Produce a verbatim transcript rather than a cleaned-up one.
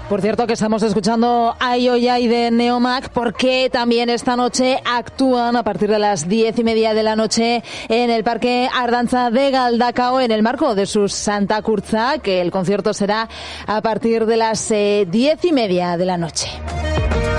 Por cierto que estamos escuchando Ai Oi Ai de Neomac porque también esta noche actúan a partir de las diez y media de la noche en el Parque Ardantza de Galdakao en el marco de su Santa Curtza, que el concierto será a partir de las eh, diez y media de la noche.